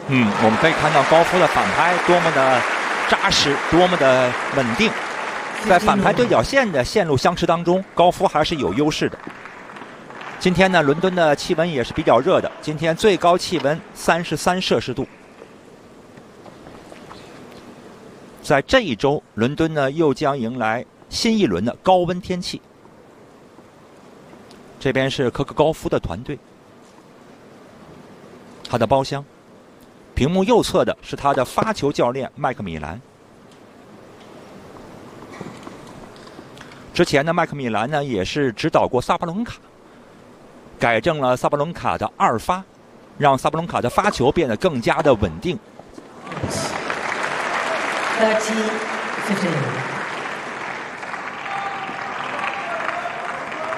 我们可以看到高夫的反拍多么的扎实，多么的稳定。在反拍对角线的线路相持当中，高夫还是有优势的。今天呢，伦敦的气温也是比较热的，今天最高气温33摄氏度。在这一周，伦敦呢又将迎来新一轮的高温天气。这边是科克高夫的团队，他的包厢。屏幕右侧的是他的发球教练麦克米兰。之前呢，麦克米兰呢也是指导过萨巴伦卡，改正了萨巴伦卡的2发，让萨巴伦卡的发球变得更加的稳定。 30-15